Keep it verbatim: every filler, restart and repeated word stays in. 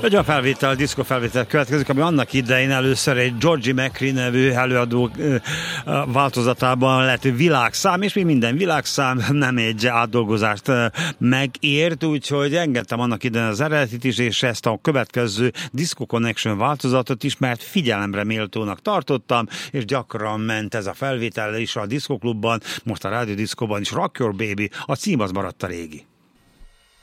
Egy a felvétel, diszkó felvétel következik, ami annak idején először egy Georgie McCrae nevű előadó változatában lett világszám, és még minden világszám nem egy átdolgozást megért, úgyhogy engedtem annak idején az eredetit is, és ezt a következő Disco Connection változatot is, mert figyelemre méltónak tartottam, és gyakran ment ez a felvétel is a diszkoklubban, most a rádiódiszkóban is. Rock Your Baby, a cím az maradt a régi.